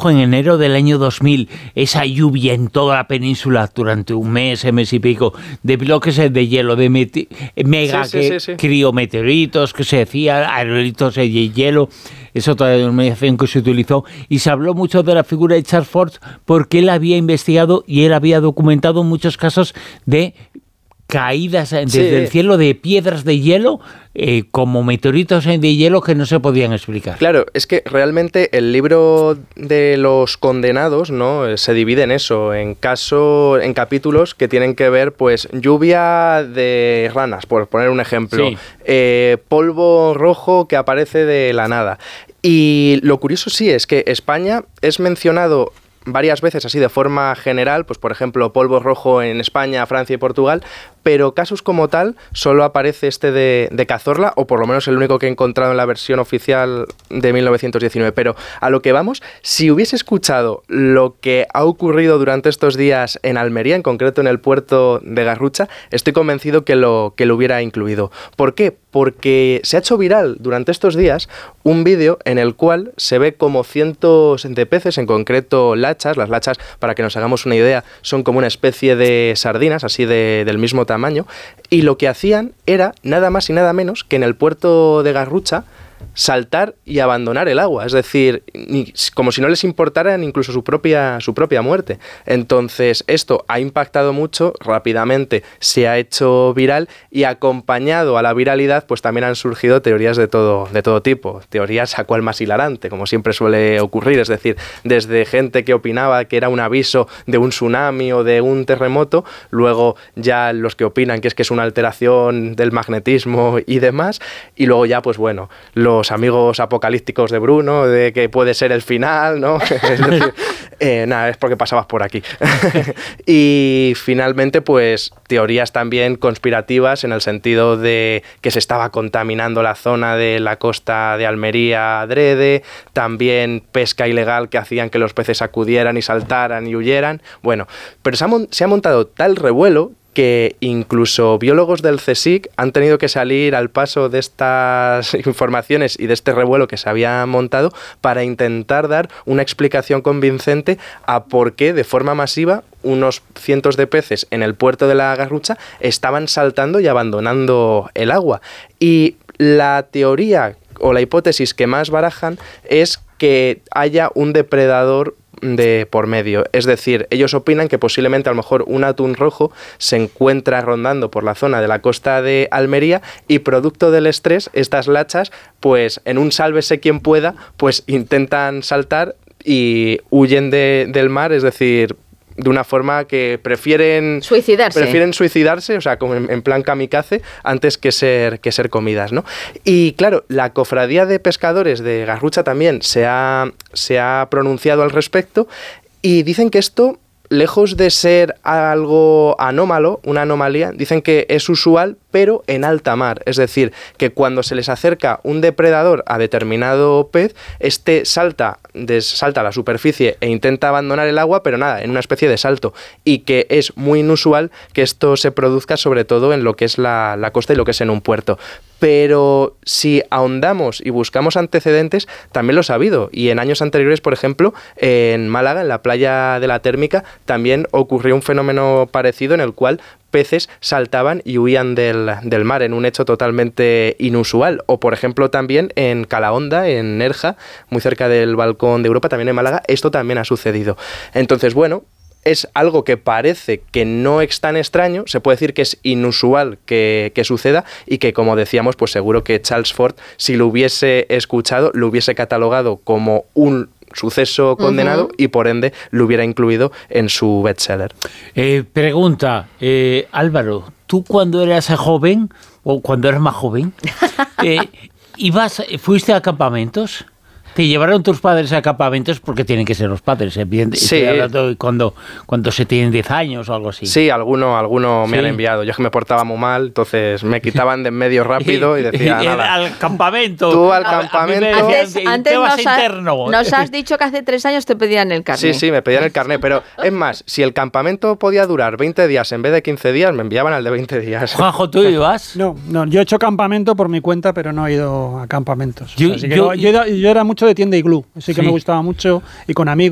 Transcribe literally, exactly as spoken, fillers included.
produjo en enero del año dos mil esa lluvia en toda la península durante un mes, mes y pico, de bloques de hielo, de meti- mega Sí, sí, sí, sí. criometeoritos, que se decía, aerolitos de hielo. Es otra denominación que se utilizó, y se habló mucho de la figura de Charles Fort porque él había investigado y él había documentado muchos casos de caídas desde Sí. el cielo de piedras de hielo, eh, como meteoritos de hielo que no se podían explicar. Claro, es que realmente el libro de los condenados, ¿no?, se divide en eso, en caso, en capítulos que tienen que ver, pues, lluvia de ranas, por poner un ejemplo, Sí. eh, polvo rojo que aparece de la nada. Y lo curioso sí es que España es mencionado varias veces así de forma general, pues por ejemplo polvo rojo en España, Francia y Portugal, pero casos como tal solo aparece este de, de Cazorla, o por lo menos el único que he encontrado en la versión oficial de mil novecientos diecinueve. Pero a lo que vamos, si hubiese escuchado lo que ha ocurrido durante estos días en Almería, en concreto en el puerto de Garrucha, estoy convencido que lo, que lo hubiera incluido. ¿Por qué? Porque se ha hecho viral durante estos días un vídeo en el cual se ve como cientos de peces, en concreto lachas. Las lachas, para que nos hagamos una idea, son como una especie de sardinas, así de, del mismo tamaño, y lo que hacían era nada más y nada menos que en el puerto de Garrucha saltar y abandonar el agua, es decir, ni, como si no les importara incluso su propia, su propia muerte. Entonces esto ha impactado mucho, rápidamente se ha hecho viral, y acompañado a la viralidad pues también han surgido teorías de todo, de todo tipo, teorías a cual más hilarante, como siempre suele ocurrir, es decir, desde gente que opinaba que era un aviso de un tsunami o de un terremoto, luego ya los que opinan que es que es una alteración del magnetismo y demás, y luego ya pues bueno, los amigos apocalípticos de Bruno, de que puede ser el final, ¿no? Es decir, eh, nada, es porque pasabas por aquí. Y finalmente, pues, teorías también conspirativas en el sentido de que se estaba contaminando la zona de la costa de Almería adrede, también pesca ilegal que hacían que los peces acudieran y saltaran y huyeran. Bueno, pero se ha, mon- se ha montado tal revuelo que incluso biólogos del CSIC han tenido que salir al paso de estas informaciones y de este revuelo que se había montado para intentar dar una explicación convincente a por qué de forma masiva unos cientos de peces en el puerto de la Garrucha estaban saltando y abandonando el agua. Y la teoría o la hipótesis que más barajan es que haya un depredador de por medio, es decir, ellos opinan que posiblemente a lo mejor un atún rojo se encuentra rondando por la zona de la costa de Almería y producto del estrés estas lachas pues en un sálvese quien pueda pues intentan saltar y huyen de, del mar, es decir, de una forma que prefieren suicidarse, prefieren suicidarse, o sea, como en, en plan kamikaze, antes que ser, que ser comidas, ¿no? Y claro, la cofradía de pescadores de Garrucha también se ha, se ha pronunciado al respecto y dicen que esto, lejos de ser algo anómalo, una anomalía, dicen que es usual, pero en alta mar. Es decir, que cuando se les acerca un depredador a determinado pez, este salta, des, salta a la superficie e intenta abandonar el agua, pero nada, en una especie de salto. Y que es muy inusual que esto se produzca sobre todo en lo que es la, la costa y lo que es en un puerto. Pero si ahondamos y buscamos antecedentes, también los ha habido. Y en años anteriores, por ejemplo, en Málaga, en la playa de la Térmica, también ocurrió un fenómeno parecido en el cual peces saltaban y huían del, del mar, en un hecho totalmente inusual. O, por ejemplo, también en Calahonda, en Nerja, muy cerca del Balcón de Europa, también en Málaga, esto también ha sucedido. Entonces, bueno, es algo que parece que no es tan extraño, se puede decir que es inusual que, que suceda y que, como decíamos, pues seguro que Charles Fort, si lo hubiese escuchado, lo hubiese catalogado como un suceso condenado uh-huh. y por ende lo hubiera incluido en su bestseller. Eh, pregunta, eh, Álvaro, ¿tú cuando eras joven o cuando eras más joven, eh, ibas, fuiste a campamentos? ¿Te llevaron tus padres a campamentos? Porque tienen que ser los padres, evidentemente. Sí. Estoy hablando cuando, cuando se tienen diez años o algo así. Sí, alguno, alguno sí. me han enviado. Yo es que me portaba muy mal, entonces me quitaban de en medio rápido y decía nada. Al campamento. Tú al a, campamento. A antes antes te vas nos, interno. Ha, nos has dicho que hace tres años te pedían el carnet. Sí, sí, me pedían el carnet. Pero es más, si el campamento podía durar veinte días en vez de quince días, me enviaban al de veinte días. Juanjo, ¿tú ibas? No, no, yo he hecho campamento por mi cuenta, pero no he ido a campamentos. Yo, o sea, así que yo, no, yo, yo era mucho de tienda iglú. Sí que sí. me gustaba mucho y con amigos.